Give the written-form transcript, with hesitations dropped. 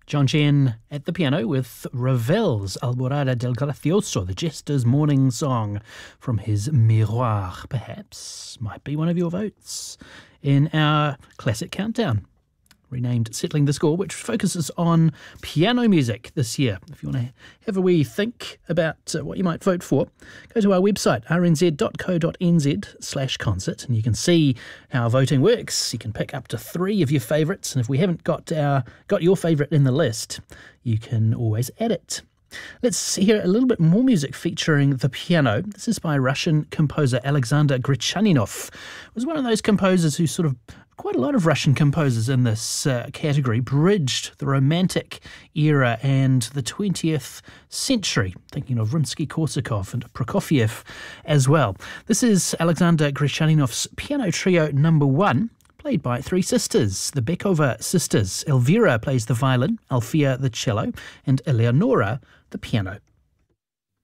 John Chen at the piano with Ravel's Alborada del Gracioso, the Jester's Morning Song from his Miroir. Perhaps might be one of your votes in our classic countdown, renamed Settling the Score, which focuses on piano music this year. If you want to have a wee think about what you might vote for, go to our website, rnz.co.nz/concert, and you can see how voting works. You can pick up to 3 of your favourites, and if we haven't got your favourite in the list, you can always add it. Let's hear a little bit more music featuring the piano. This is by Russian composer Alexander Grishaninov. He was one of those composers who quite a lot of Russian composers in this category bridged the Romantic era and the 20th century, thinking of Rimsky-Korsakov and Prokofiev as well. This is Alexander Grishaninov's Piano Trio No. 1, played by 3 sisters, the Bekova sisters. Elvira plays the violin, Alfia the cello, and Eleonora the piano.